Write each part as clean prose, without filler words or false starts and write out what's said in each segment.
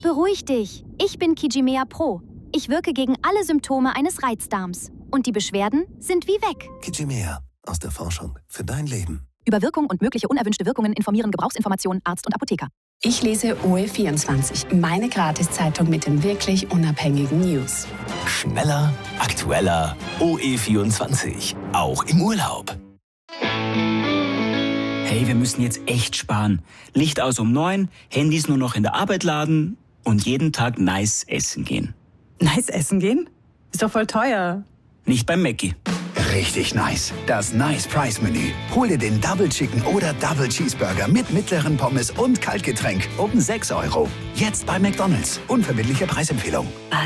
Beruhig dich. Ich bin Kijimea Pro. Ich wirke gegen alle Symptome eines Reizdarms. Und die Beschwerden sind wie weg. Kijimea. Aus der Forschung. Für dein Leben. Über Wirkung und mögliche unerwünschte Wirkungen informieren Gebrauchsinformationen Arzt und Apotheker. Ich lese OE24, meine Gratiszeitung mit den wirklich unabhängigen News. Schneller, aktueller, OE24. Auch im Urlaub. Hey, wir müssen jetzt echt sparen. Licht aus um 9, Handys nur noch in der Arbeit laden und jeden Tag nice essen gehen. Nice essen gehen? Ist doch voll teuer. Nicht beim Mackie. Richtig nice. Das Nice Price Menü. Hol dir den Double Chicken oder Double Cheeseburger mit mittleren Pommes und Kaltgetränk um 6 €. Jetzt bei McDonald's. Unverbindliche Preisempfehlung.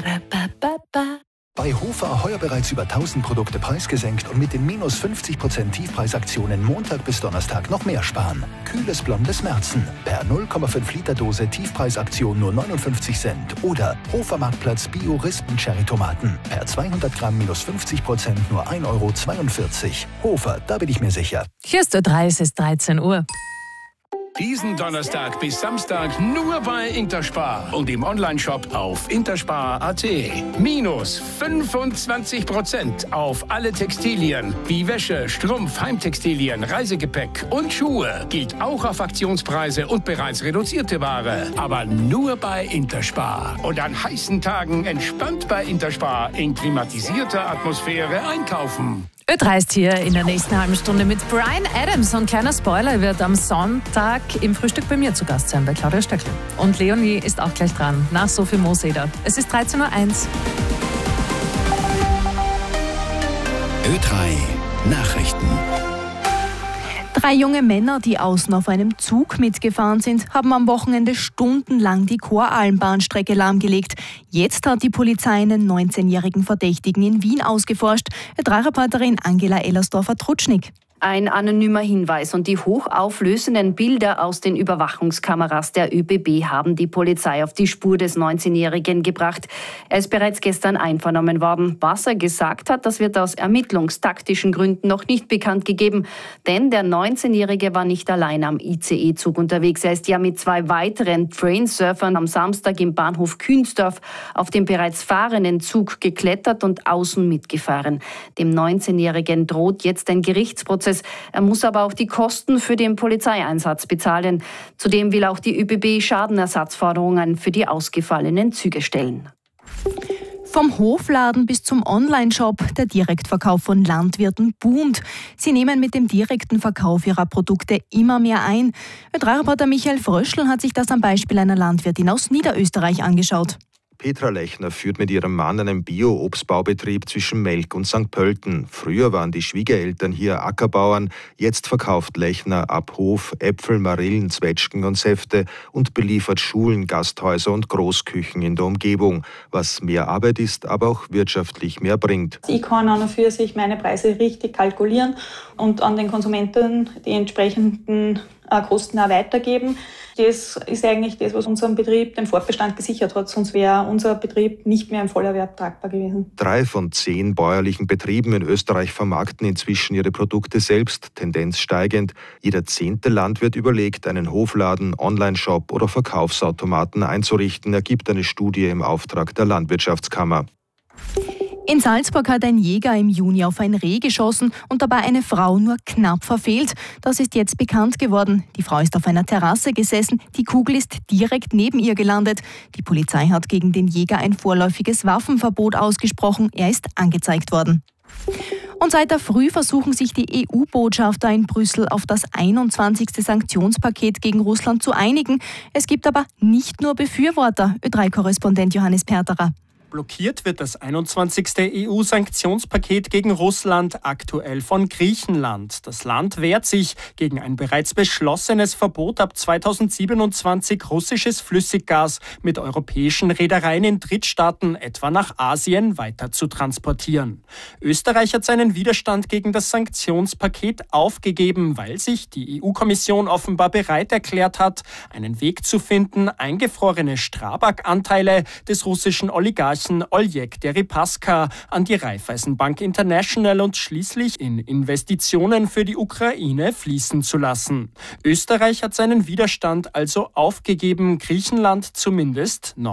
Bei Hofer heuer bereits über 1000 Produkte preisgesenkt und mit den minus 50% Tiefpreisaktionen Montag bis Donnerstag noch mehr sparen. Kühles blondes Märzen. Per 0,5 Liter Dose Tiefpreisaktion nur 59 Cent. Oder Hofer Marktplatz Bio-Rispen Cherry Tomaten. Per 200 Gramm minus 50% nur 1,42 €. Hofer, da bin ich mir sicher. Hier ist Ö3, es ist 13 Uhr. Diesen Donnerstag bis Samstag nur bei Interspar und im Onlineshop auf interspar.at. Minus 25% auf alle Textilien wie Wäsche, Strumpf, Heimtextilien, Reisegepäck und Schuhe. Gilt auch auf Aktionspreise und bereits reduzierte Ware. Aber nur bei Interspar. Und an heißen Tagen entspannt bei Interspar in klimatisierter Atmosphäre einkaufen. Ö3 ist hier in der nächsten halben Stunde mit Bryan Adams. Und kleiner Spoiler, wird am Sonntag im Frühstück bei mir zu Gast sein, bei Claudia Stöckl. Und Leonie ist auch gleich dran, nach Sophie Moseder. Es ist 13:01 Uhr. Ö3 Nachrichten. 3 junge Männer, die außen auf einem Zug mitgefahren sind, haben am Wochenende stundenlang die Koralmbahnstrecke lahmgelegt. Jetzt hat die Polizei einen 19-jährigen Verdächtigen in Wien ausgeforscht. Ö3-Reporterin Angela Ellersdorfer-Trutschnig. Ein anonymer Hinweis und die hochauflösenden Bilder aus den Überwachungskameras der ÖBB haben die Polizei auf die Spur des 19-Jährigen gebracht. Er ist bereits gestern einvernommen worden. Was er gesagt hat, das wird aus ermittlungstaktischen Gründen noch nicht bekannt gegeben. Denn der 19-Jährige war nicht allein am ICE-Zug unterwegs. Er ist ja mit 2 weiteren Trainsurfern am Samstag im Bahnhof Künsdorf auf den bereits fahrenden Zug geklettert und außen mitgefahren. Dem 19-Jährigen droht jetzt ein Gerichtsprozess. Er muss aber auch die Kosten für den Polizeieinsatz bezahlen. Zudem will auch die ÖBB Schadenersatzforderungen für die ausgefallenen Züge stellen. Vom Hofladen bis zum Onlineshop, der Direktverkauf von Landwirten boomt. Sie nehmen mit dem direkten Verkauf ihrer Produkte immer mehr ein. Ö3-Reporter Michael Fröschl hat sich das am Beispiel einer Landwirtin aus Niederösterreich angeschaut. Petra Lechner führt mit ihrem Mann einen Bio-Obstbaubetrieb zwischen Melk und St. Pölten. Früher waren die Schwiegereltern hier Ackerbauern. Jetzt verkauft Lechner ab Hof Äpfel, Marillen, Zwetschgen und Säfte und beliefert Schulen, Gasthäuser und Großküchen in der Umgebung. Was mehr Arbeit ist, aber auch wirtschaftlich mehr bringt. Ich kann an und für sich meine Preise richtig kalkulieren und an den Konsumenten die entsprechenden Kosten auch weitergeben. Das ist eigentlich das, was unserem Betrieb den Fortbestand gesichert hat. Sonst wäre unser Betrieb nicht mehr im Vollerwerb tragbar gewesen. 3 von 10 bäuerlichen Betrieben in Österreich vermarkten inzwischen ihre Produkte selbst, Tendenz steigend. Jeder 10. Landwirt überlegt, einen Hofladen, Onlineshop oder Verkaufsautomaten einzurichten, ergibt eine Studie im Auftrag der Landwirtschaftskammer. In Salzburg hat ein Jäger im Juni auf ein Reh geschossen und dabei eine Frau nur knapp verfehlt. Das ist jetzt bekannt geworden. Die Frau ist auf einer Terrasse gesessen, die Kugel ist direkt neben ihr gelandet. Die Polizei hat gegen den Jäger ein vorläufiges Waffenverbot ausgesprochen. Er ist angezeigt worden. Und seit der Früh versuchen sich die EU-Botschafter in Brüssel auf das 21. Sanktionspaket gegen Russland zu einigen. Es gibt aber nicht nur Befürworter. Ö3-Korrespondent Johannes Perterer. Blockiert wird das 21. EU-Sanktionspaket gegen Russland aktuell von Griechenland. Das Land wehrt sich gegen ein bereits beschlossenes Verbot, ab 2027 russisches Flüssiggas mit europäischen Reedereien in Drittstaaten, etwa nach Asien, weiter zu transportieren. Österreich hat seinen Widerstand gegen das Sanktionspaket aufgegeben, weil sich die EU-Kommission offenbar bereit erklärt hat, einen Weg zu finden, eingefrorene Strabag-Anteile des russischen Oligarchen Oleg Deripaska an die Raiffeisenbank International und schließlich in Investitionen für die Ukraine fließen zu lassen. Österreich hat seinen Widerstand also aufgegeben, Griechenland zumindest noch.